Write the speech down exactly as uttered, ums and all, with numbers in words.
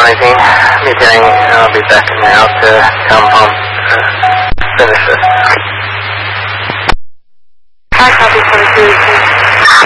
nineteen. Mutating, I'll be back now to compound uh, finish this. Hi, copy twenty-two eighteen.